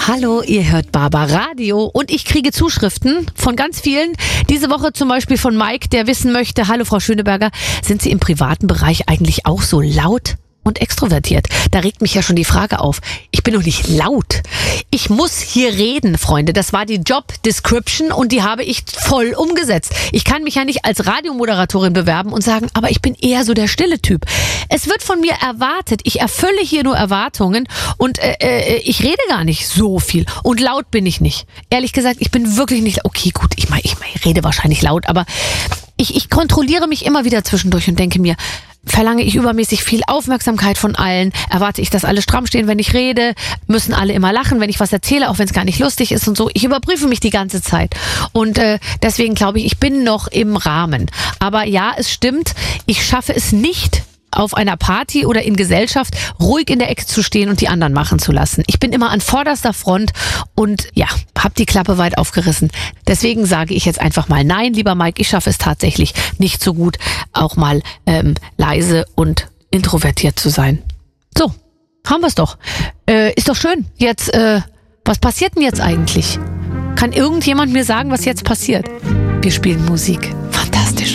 Hallo, ihr hört Barbaradio und ich kriege Zuschriften von ganz vielen. Diese Woche zum Beispiel von Mike, der wissen möchte, hallo Frau Schöneberger, sind Sie im privaten Bereich eigentlich auch so laut und extrovertiert? Da regt mich ja schon die Frage auf. Ich bin doch nicht laut. Ich muss hier reden, Freunde. Das war die Job Description und die habe ich voll umgesetzt. Ich kann mich ja nicht als Radiomoderatorin bewerben und sagen, aber ich bin eher so der stille Typ. Es wird von mir erwartet. Ich erfülle hier nur Erwartungen und ich rede gar nicht so viel. Und laut bin ich nicht. Ehrlich gesagt, ich bin wirklich nicht. Okay, gut, ich rede wahrscheinlich laut, aber ich kontrolliere mich immer wieder zwischendurch und denke mir, verlange ich übermäßig viel Aufmerksamkeit von allen? Erwarte ich, dass alle stramm stehen, wenn ich rede? Müssen alle immer lachen, wenn ich was erzähle, auch wenn es gar nicht lustig ist und so? Ich überprüfe mich die ganze Zeit. Und deswegen glaube ich bin noch im Rahmen. Aber ja, es stimmt, ich schaffe es nicht, auf einer Party oder in Gesellschaft ruhig in der Ecke zu stehen und die anderen machen zu lassen. Ich bin immer an vorderster Front und ja, hab die Klappe weit aufgerissen. Deswegen sage ich jetzt einfach mal nein, lieber Mike, ich schaffe es tatsächlich nicht so gut, auch mal leise und introvertiert zu sein. So, haben wir es doch. Ist doch schön. Jetzt, was passiert denn jetzt eigentlich? Kann irgendjemand mir sagen, was jetzt passiert? Wir spielen Musik. Fantastisch.